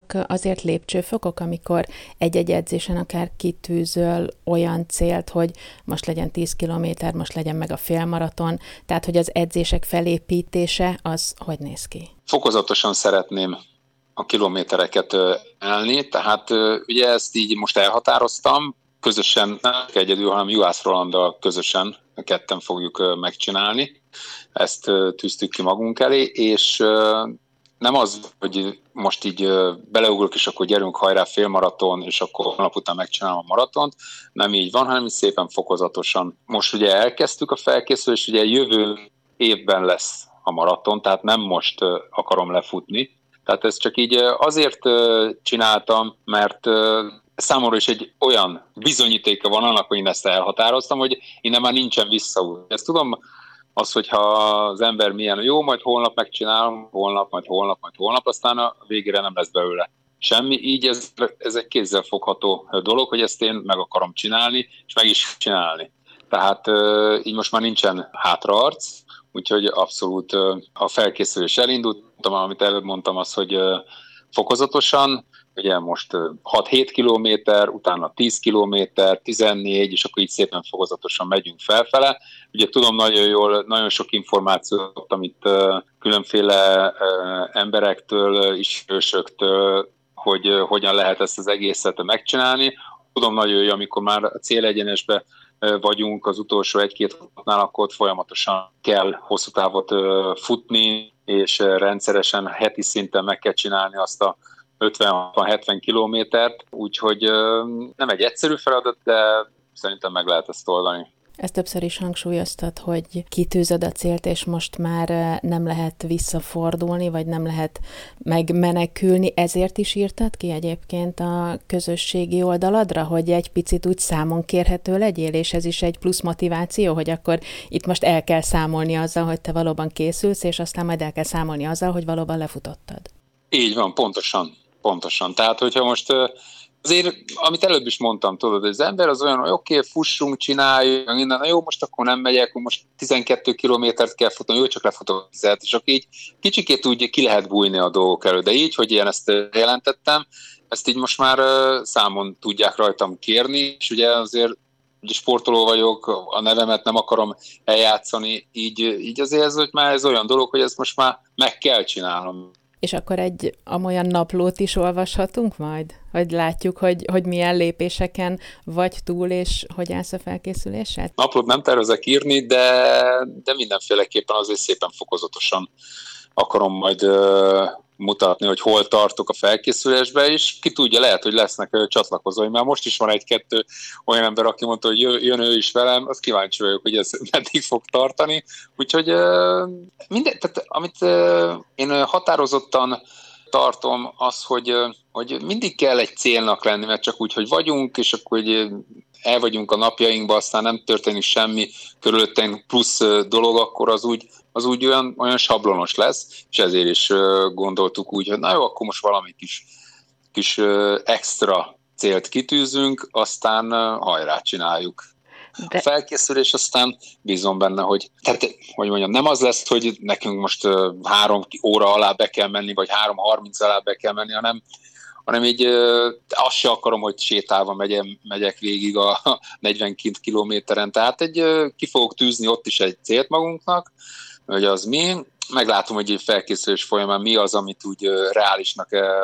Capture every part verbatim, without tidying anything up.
vannak azért lépcsőfokok, amikor egy-egy edzésen akár kitűzöl olyan célt, hogy most legyen tíz kilométer, most legyen meg a félmaraton, tehát hogy az edzések felépítése az hogy néz ki? Fokozatosan szeretném a kilométereket elni, tehát ugye ezt így most elhatároztam, közösen, nem egyedül, hanem Juhász Rolanddal közösen ketten fogjuk megcsinálni. Ezt tűztük ki magunk elé, és nem az, hogy most így beleugrok, és akkor gyerünk, hajrá, félmaraton, és akkor holnap után megcsinálom a maratont. Nem így van, hanem szépen fokozatosan. Most ugye elkezdtük a felkészülést, ugye jövő évben lesz a maraton, tehát nem most akarom lefutni. Tehát ezt csak így azért csináltam, mert számomra is egy olyan bizonyítéka van annak, hogy én ezt elhatároztam, hogy innen már nincsen visszaút. Ezt tudom, az, hogyha az ember milyen jó, majd holnap megcsinálom, holnap, majd holnap, majd holnap, aztán a végére nem lesz belőle semmi. Így ez, ez egy kézzelfogható dolog, hogy ezt én meg akarom csinálni, és meg is csinálni. Tehát így most már nincsen hátraarc, úgyhogy abszolút a felkészülés elindult, amit előbb mondtam, az, hogy fokozatosan, ugye most hat-hét kilométer, utána tíz kilométer, tizennégy, és akkor így szépen fokozatosan megyünk felfele. Ugye tudom nagyon jól, nagyon sok információt, amit különféle emberektől, ismerősöktől, hogy hogyan lehet ezt az egészet megcsinálni. Tudom nagyon jól, amikor már a célegyenesbe vagyunk az utolsó egy-két hónapnál, akkor ott folyamatosan kell hosszú távot futni, és rendszeresen heti szinten meg kell csinálni azt a ötven-hetven kilométert, úgyhogy nem egy egyszerű feladat, de szerintem meg lehet ezt oldani. Ezt többször is hangsúlyoztad, hogy kitűzöd a célt, és most már nem lehet visszafordulni, vagy nem lehet megmenekülni. Ezért is írtad ki egyébként a közösségi oldaladra, hogy egy picit úgy számon kérhető legyél, és ez is egy plusz motiváció, hogy akkor itt most el kell számolni azzal, hogy te valóban készülsz, és aztán majd el kell számolni azzal, hogy valóban lefutottad. Így van, pontosan. Pontosan. Tehát, hogyha most azért, amit előbb is mondtam, tudod, az ember az olyan, hogy oké, okay, fussunk, csináljuk, minden, na jó, most akkor nem megyek, most tizenkét kilométert kell futni, jó, csak lefutok tízet, és akkor így kicsikét úgy ki lehet bújni a dolgok elő, de így, hogy én ezt jelentettem, ezt így most már számon tudják rajtam kérni, és ugye azért ugye sportoló vagyok, a nevemet nem akarom eljátszani, így, így azért ez, hogy már ez olyan dolog, hogy ezt most már meg kell csinálnom. És akkor egy amolyan naplót is olvashatunk majd? Hogy látjuk, hogy, hogy milyen lépéseken vagy túl, és hogy állsz a felkészüléssel? Naplót nem tervezek írni, de, de mindenféleképpen azért szépen fokozatosan akarom majd uh, mutatni, hogy hol tartok a felkészülésbe, és ki tudja, lehet, hogy lesznek uh, csatlakozóim, mert most is van egy-kettő olyan ember, aki mondta, hogy jön, jön ő is velem, az kíváncsi vagyok, hogy ez meddig fog tartani. Úgyhogy uh, minden, tehát amit uh, én határozottan tartom, az, hogy, uh, hogy mindig kell egy célnak lenni, mert csak úgy, hogy vagyunk, és akkor hogy el vagyunk a napjainkban, aztán nem történik semmi körülöttünk plusz dolog, akkor az úgy, az úgy olyan, olyan sablonos lesz, és ezért is gondoltuk úgy, hogy na jó, akkor most valami kis, kis extra célt kitűzünk, aztán hajrá csináljuk. De... A felkészülés, aztán bízom benne, hogy, tehát, hogy mondjam, nem az lesz, hogy nekünk most három óra alá be kell menni, vagy három harminc alá be kell menni, hanem hanem így azt se akarom, hogy sétálva megyem, megyek végig a negyvenkét kilométeren. Tehát egy, ki fogok tűzni ott is egy célt magunknak, hogy az mi. Meglátom, hogy egy felkészülés folyamán mi az, amit úgy reálisnak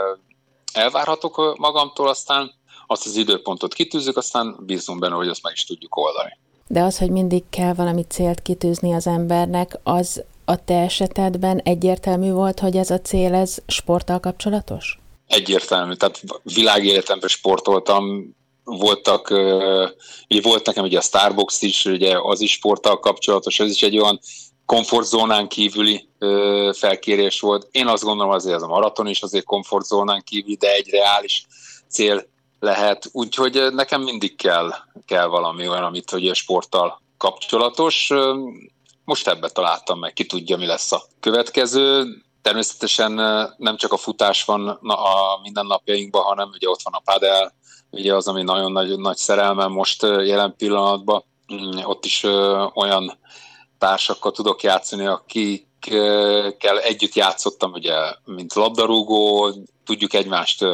elvárhatok magamtól, aztán azt az időpontot kitűzzük, aztán bízom benne, hogy azt meg is tudjuk oldani. De az, hogy mindig kell valami célt kitűzni az embernek, az a te esetedben egyértelmű volt, hogy ez a cél, ez sporttal kapcsolatos? Egyértelmű, tehát világéletemben sportoltam, voltak, ugye volt nekem ugye a Starbucks is, ugye az is sporttal kapcsolatos, ez is egy olyan komfortzónán kívüli felkérés volt. Én azt gondolom, azért ez a maraton is azért komfortzónán kívüli, de egy reális cél lehet, úgyhogy nekem mindig kell, kell valami olyan, amit hogy sporttal kapcsolatos. Most ebbe találtam meg, ki tudja, mi lesz a következő. Természetesen nem csak a futás van a mindennapjainkban, hanem ugye ott van a padel, ugye az, ami nagyon nagy, nagy szerelmem most jelen pillanatban. Ott is olyan társakkal tudok játszani, akikkel együtt játszottam, ugye, mint labdarúgó, tudjuk egymást